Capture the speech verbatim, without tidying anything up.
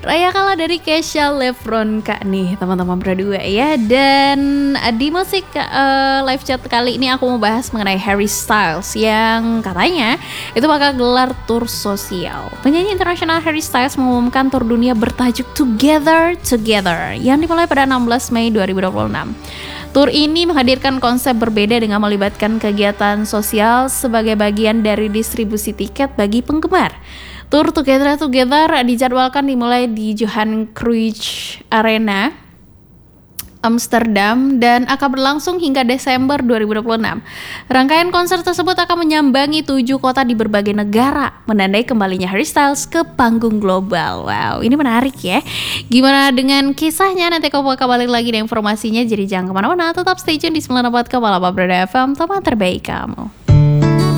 Raya kalah dari Kesha Lefronka nih teman-teman berdua ya. Dan di musik uh, live chat kali ini aku mau bahas mengenai Harry Styles yang katanya itu bakal gelar tour sosial. Penyanyi internasional Harry Styles mengumumkan tour dunia bertajuk Together Together yang dimulai pada enam belas Mei dua ribu dua puluh enam. Tour ini menghadirkan konsep berbeda dengan melibatkan kegiatan sosial sebagai bagian dari distribusi tiket bagi penggemar. Tour Together Together dijadwalkan dimulai di Johan Cruijff Arena, Amsterdam dan akan berlangsung hingga Desember dua ribu dua puluh enam. Rangkaian konser tersebut akan menyambangi tujuh kota di berbagai negara, menandai kembalinya Harry Styles ke panggung global. Wow, ini menarik ya. Gimana dengan kisahnya? Nanti aku bakal balik lagi dengan informasinya. Jadi jangan kemana-mana, tetap stay tune di sembilan puluh empat Kepala Berada F M, teman terbaik kamu.